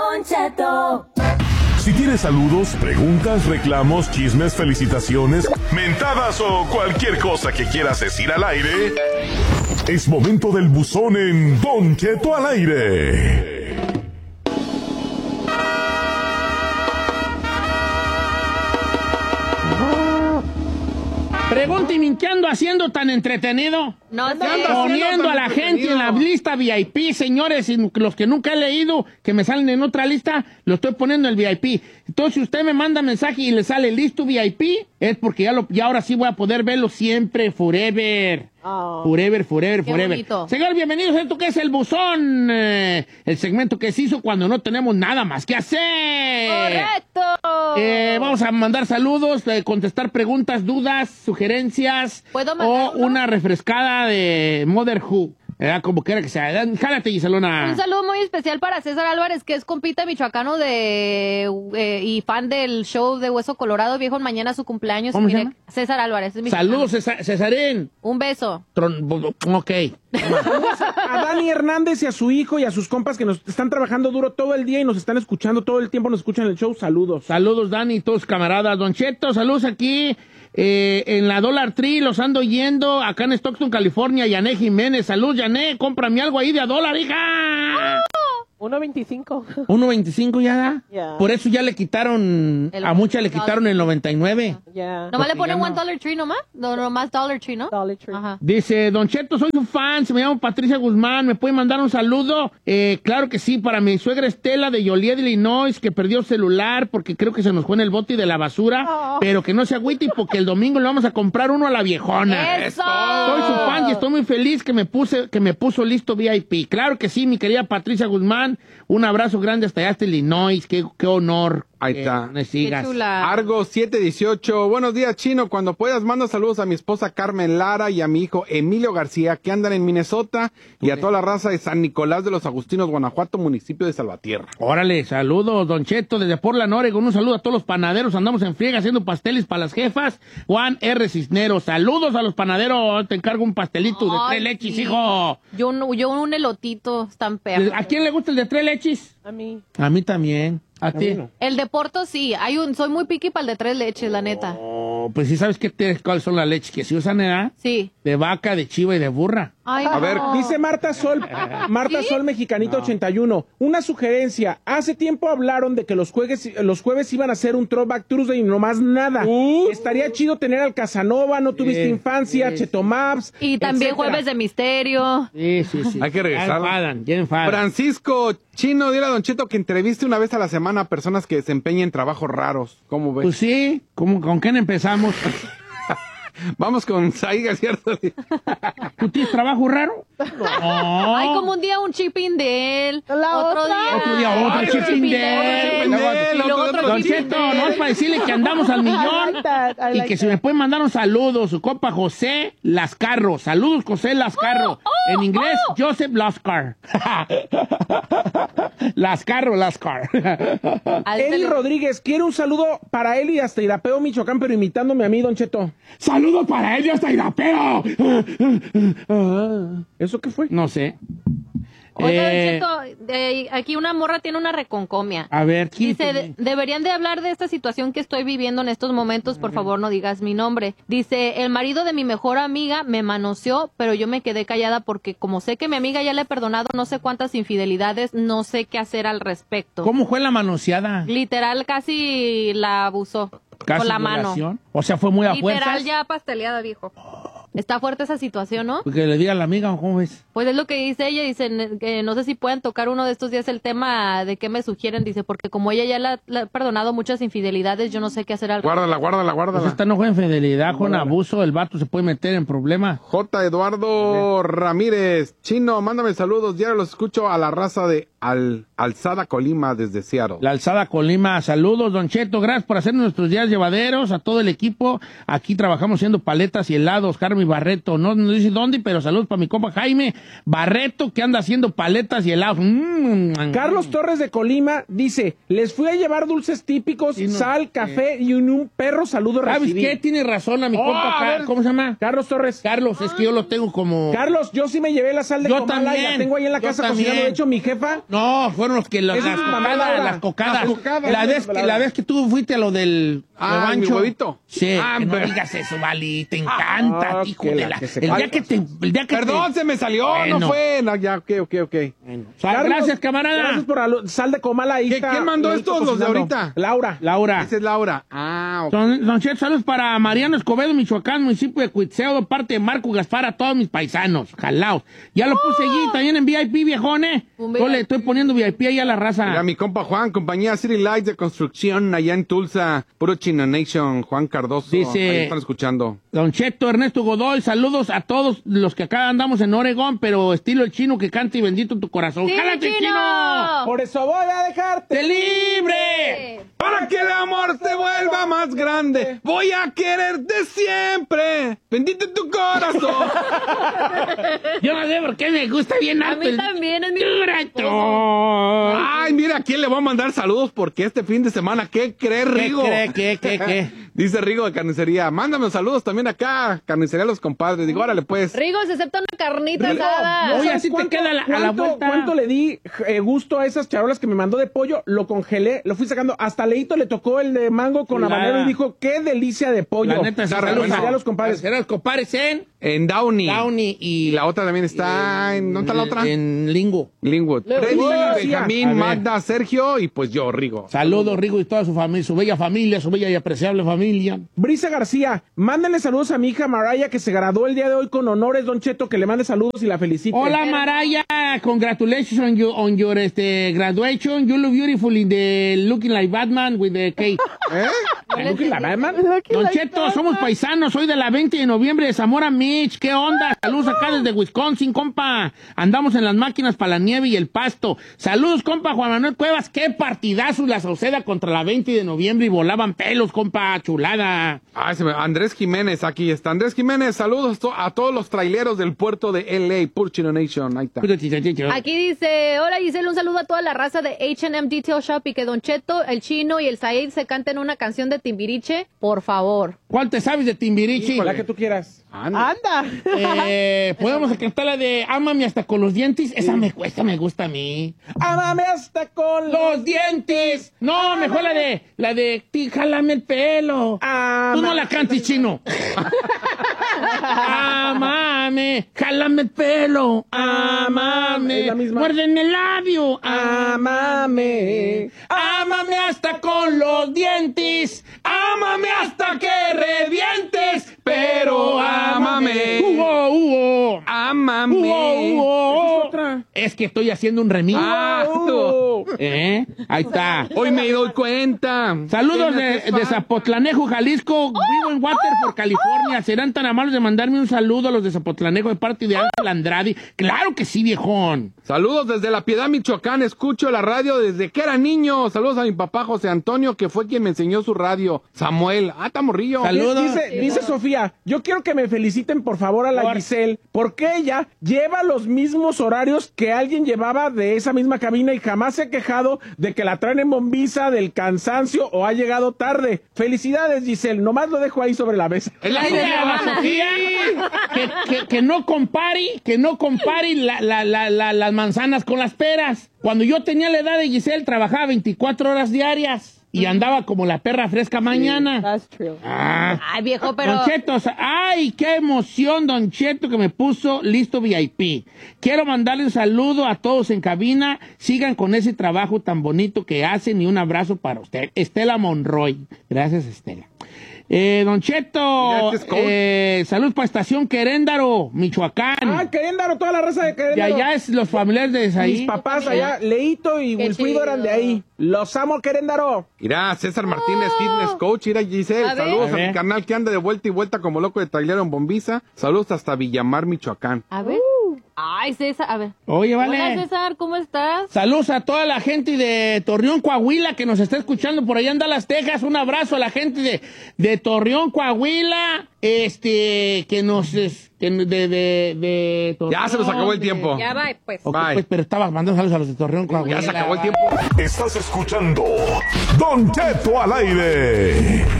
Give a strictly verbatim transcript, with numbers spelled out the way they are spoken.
Don Cheto. Si tienes saludos, preguntas, reclamos, chismes, felicitaciones, mentadas o cualquier cosa que quieras decir al aire, es momento del buzón en Don Cheto al aire. Pregúnteme, ¿qué ando haciendo tan entretenido? No sé. Poniendo a la gente en la lista V I P, señores, y los que nunca he leído, que me salen en otra lista, lo estoy poniendo en el V I P. Entonces, si usted me manda mensaje y le sale listo V I P, es porque ya, lo, ya ahora sí voy a poder verlo siempre, forever. Oh. Forever, forever, Qué forever. bonito. Señor, bienvenidos a esto que es El Buzón, eh, el segmento que se hizo cuando no tenemos nada más que hacer. ¡Correcto! Eh, vamos a mandar saludos, eh, contestar preguntas, dudas, sugerencias o una refrescada de Mother Who. Eh, como quiera que sea. Jálate, Giselona. Un saludo muy especial para César Álvarez, que es compita michoacano de eh, y fan del show de Hueso Colorado. Viejo, mañana su cumpleaños. ¿Cómo se llama? César Álvarez. Es saludos, César, Cesarín. Un beso. Tron, ok. A Dani Hernández y a su hijo y a sus compas que nos están trabajando duro todo el día y nos están escuchando todo el tiempo, nos escuchan el show. Saludos. Saludos, Dani, todos camaradas. Don Cheto, saludos aquí. Eh, en la Dollar Tree los ando yendo, acá en Stockton, California. Yané Jiménez, salud, Yané, cómprame algo ahí de a dólar, hija. uno veinticinco. uno veinticinco ya da. Yeah. Por eso ya le quitaron, El a muchas le quitaron el noventa y nueve. Yeah. ¿Nomás le ponen no. One Dollar Tree nomás? No, nomás Dollar Tree, ¿no? Dollar Tree. Ajá. Dice, Don Cheto, soy su fan, se me llama Patricia Guzmán, ¿me puede mandar un saludo? Eh, claro que sí, para mi suegra Estela de Joliet, Illinois, que perdió celular porque creo que se nos fue en el bote de la basura, oh. pero que no se agüite porque el domingo le vamos a comprar uno a la viejona. ¡Eso! Soy su fan y estoy muy feliz que me puse, que me puso listo V I P. Claro que sí, mi querida Patricia Guzmán, un abrazo grande hasta allá, hasta Illinois, qué, qué honor. Ahí eh, está. Me sigas. Qué chula. Argo siete dieciocho, buenos días, Chino. Cuando puedas, manda saludos a mi esposa Carmen Lara y a mi hijo Emilio García, que andan en Minnesota, y a toda la raza de San Nicolás de los Agustinos, Guanajuato, municipio de Salvatierra. Órale, saludos, Don Cheto, desde Portland, Oregon. Un saludo a todos los panaderos. Andamos en friega haciendo pasteles para las jefas. Juan R. Cisneros, saludos a los panaderos. Te encargo un pastelito de Ay, tres leches, sí. hijo. Yo, un- yo un elotito, están perros. ¿A quién le gusta el de tres leches? A mí. A mí también. ¿A ti? bueno. El de Porto sí, hay un, soy muy piqui para el de tres leches, la neta. Oh, pues sí, ¿sabes qué te- cuáles son las leches que se usan, eh? Sí. De vaca, de chiva y de burra. Ay, A ver, no. Dice Marta Sol, Marta ¿Sí? Sol Mexicanito ochenta y uno. Una sugerencia. Hace tiempo hablaron de que los jueves, los jueves iban a ser un Throwback Tuesday y nomás nada. Uh. Estaría chido tener al Casanova, No Tuviste Sí, Infancia, sí, Cheto Maps. Y también etcétera. Jueves de Misterio. Sí, sí, sí. Hay que regresar. Ya enfadan, ya enfadan. Francisco Chino, dile a Don Cheto que entreviste una vez a la semana a personas que desempeñen trabajos raros. ¿Cómo ves? Pues sí, ¿cómo, ¿con quién empezamos? Vamos con Saiga, ¿cierto? ¿Tú tienes trabajo raro? No. Hay como un día un chipping de él. La otro otra. día. Otro día otro Ay, chipping chipping de de él. él, Luego- y luego otro- otro Don chipping Cheto, de él. no es para decirle que andamos al millón. I like that, I Y like que si that. me pueden mandar un saludo, su compa José Lascarro. Saludos, José Lascarro. Oh, oh, en inglés, oh. Joseph Lascar. Lascarro, Lascar. Al Eli tele- Rodríguez quiere un saludo para él y hasta Irapeo, Michoacán, pero imitándome a mí, Don Cheto. Saludos para él y hasta Irapeo. ¿Eso qué fue? No sé. Oiga, Eh, Don Cheto, de- aquí una morra tiene una reconcomia. a ver, ¿quién Dice, te- de- deberían de hablar de esta situación que estoy viviendo en estos momentos, por favor no digas mi nombre. Dice, el marido de mi mejor amiga me manoseó, pero yo me quedé callada porque como sé que mi amiga ya le he perdonado no sé cuántas infidelidades, no sé qué hacer al respecto. ¿Cómo fue la manoseada? Literal casi la abusó ¿Casi con la mano. violación? O sea, fue muy a Literal fuerzas. ya pasteleada, viejo. Está fuerte esa situación, ¿no? Que le diga a la amiga, ¿cómo ves? Pues es lo que dice ella, dice que no sé si pueden tocar uno de estos días el tema de qué me sugieren, dice, porque como ella ya la, la ha perdonado muchas infidelidades, yo no sé qué hacer al Guárdala, guárdala, Pues guárdala. esta no fue infidelidad, con abuso, el vato se puede meter en problemas. J. Eduardo Ramírez. Chino, mándame saludos. Diario los escucho a la raza de Al Alzada Colima desde Seattle. La Alzada Colima, saludos, Don Cheto, gracias por hacer nuestros días llevaderos, a todo el equipo. Aquí trabajamos haciendo paletas y helados. Carmen mi Barreto. No, no dice dónde, pero saludos para mi compa Jaime Barreto, que anda haciendo paletas y helados. Mm. Carlos Torres de Colima dice, les fui a llevar dulces típicos, Sí, no, sal, café y un, un perro saludo ¿Sabes recibí. qué? Tiene razón a mi Oh, compa. a Ca- ver. ¿Cómo se llama? Carlos Torres. Carlos, es que yo lo tengo como... Carlos, yo sí me llevé la sal de Yo Comala y también, la tengo ahí en la yo casa también. cocinando. De hecho, mi jefa... No, fueron los que las, Esa las es mi mamá, cocadas, Laura. las cocadas. Las cocadas, La esa vez es la que la palabra. vez que tú fuiste a lo del Ah, rebancho. mi huevito. Sí, Ah, que no pero- digas eso, Vali, te encanta, Ah, hijo que de la la. que se El día falta. que te, el día que Perdón, te- se me salió, Bueno. no fue. No, ya, ok, ok, ok. O sea, Carlos, gracias, camarada. Gracias por la sal de Comala. Ahí ¿Qué- está quién mandó Leito estos, los de cocinando. ahorita? Laura. Laura. Esa es Laura. Ah, ok. Don, don Cheto, saludos para Mariano Escobedo, Michoacán, municipio de Cuitzeo, de parte de Marco Gaspar, a todos mis paisanos. Jalaos. Ya lo puse allí, también en V I P, viejones. Un Yo V I P. le estoy poniendo V I P ahí a la raza. Mira, mi compa Juan, compañía City Lights de construcción allá en Tulsa, puro Chino Nation, Juan Cardoso. Dice- Ahí están escuchando. Don Cheto, Ernesto Godoy, saludos a todos los que acá andamos en Oregón, pero estilo el chino que canta y bendito tu corazón. ¡Sí, ¡Jálate, chino! Por eso voy a dejarte ¡Te libre! Para que el amor se vuelva más grande, voy a quererte siempre. Bendito tu corazón. Yo no sé por qué me gusta bien A harto mí el- también, es mi Durato. Ay, mira, ¿a quién le voy a mandar saludos? Porque este fin de semana, ¿qué cree ¿Qué Rigo? cree? ¿Qué, qué, qué? Dice Rigo de Carnicería, mándame saludos también acá, Carnicería Los Compadres. Digo, órale pues. Rigo, se acepta una carnita Rigo, asada. ¿no Oye, sabes así te cuánto- queda la- a la cuánto- vuelta. ¿Cuánto le di eh, gusto a esas charolas que me mandó de pollo? Lo congelé, lo fui sacando. Hasta Leito le tocó el de mango con La- habanero y dijo, qué delicia de pollo. La neta, sí, Está re saludos bueno. a los compadres. a los compadres en En Downey. Downey y... Y la otra también está en... ¿Dónde está la otra? En Lingo. Linwood. Luego- Freddy, Luego- Benjamín, A ver. Magda, Sergio y pues yo, Rigo. Saludos, Rigo, y toda su familia, su bella familia, su bella y apreciable familia. Brisa García, mándenle saludos a mi hija Maraya que se graduó el día de hoy con honores, Don Cheto, que le mande saludos y la felicite. Hola, Maraya. Congratulations on your, on your este, graduation. You look beautiful in the looking like Batman with the cake. ¿Eh? ¿Tú que la Batman? Don Cheto, somos paisanos. Soy de la veinte de noviembre de Zamora, Mitch. ¿Qué onda? Saludos acá desde Wisconsin, compa. Andamos en las máquinas para la nieve y el pasto. Saludos, compa Juan Manuel Cuevas. Qué partidazos la Sauceda contra la veinte de noviembre y volaban pelos, compa. Chulada. Ay, se me- Andrés Jiménez, aquí está. Andrés Jiménez, saludos to- a todos los traileros del puerto de L A, Pur Chino Nation. Ahí está. Aquí dice, hola Giselle, un saludo a toda la raza de H and M Detail Shop y que Don Cheto, el Chino y el Said se canten una canción de Timbiriche, por favor. ¿Cuál te sabes de Timbiriche? La que tú quieras. Anda. Eh, Podemos cantar la de Ámame hasta con los dientes. Esa me cuesta, me gusta a mí. Ámame hasta con Los dientes. No, mejor la de la de ti, jálame el pelo. Ámame. Tú no la cantes, chino. Amame, jálame el pelo. Amame, Es la misma. muérdeme el labio. Ámame. Ámame hasta con los dientes. Ámame hasta que revientes. Pero ámame. Hugo, Hugo. Ámame. Hugo, Hugo. Es otra. Es que estoy haciendo un remix. Ah, Oh. ¿Eh? Ahí está. Hoy me doy cuenta. Saludos Que me de, haces de falta. Zapotlanejo, Jalisco. Vivo en Waterford, California. ¿Serán tan amables de mandarme un saludo a los de Zapotlanejo de parte de Ángel Andrade? Claro que sí, viejón. Saludos desde La Piedad, Michoacán. Escucho la radio desde que era niño. Saludos a mi papá José Antonio, que fue quien me enseñó su radio. Samuel. Ah, está morrillo. Saludos. Dice, dice Sofía, yo quiero que me feliciten por favor a la Por- Giselle, porque ella lleva los mismos horarios que alguien llevaba de esa misma cabina y jamás se ha quejado de que la traen en bombiza, del cansancio o ha llegado tarde. Felicidades, Giselle, nomás lo dejo ahí sobre la mesa. Es la Dile Sofía. a la Sofía que, que- que no compare, que no compare la- la- la- la- las manzanas con las peras. Cuando yo tenía la edad de Giselle, trabajaba veinticuatro horas diarias y andaba como la perra fresca mañana. That's true. Ah. Ay, viejo, pero... Don Cheto, o sea, ay, qué emoción, Don Cheto, que me puso listo V I P. Quiero mandarle un saludo a todos en cabina. Sigan con ese trabajo tan bonito que hacen y un abrazo para usted. Estela Monroy. Gracias, Estela. Eh, Don Cheto, Mira, este es coach. eh, salud para Estación Queréndaro, Michoacán. Ah, Queréndaro, toda la raza de Y Queréndaro. allá es los familiares de Mis ahí. papás allá, Leito y Qué Wilfrido chido. eran de ahí. Los amo, Queréndaro. Mira, César Martínez, fitness coach. Mira, Giselle. A ver. Saludos A a, ver. mi carnal que anda de vuelta y vuelta como loco de trailero en Bombiza. Saludos hasta Villamar, Michoacán. A ver. Ay, César, a ver. Oye, vale. Hola, César, ¿cómo estás? Saludos a toda la gente de Torreón, Coahuila, que nos está escuchando por allá en Dallas, Texas. Un abrazo a la gente de, de Torreón, Coahuila, este, que nos... Es, que de, de, de Torreón, Ya se nos acabó el tiempo. Ya va, pues. Ok, Bye. pues, pero estaba mandando saludos a los de Torreón, Coahuila. Ya se acabó el tiempo. Estás escuchando Don Cheto al aire.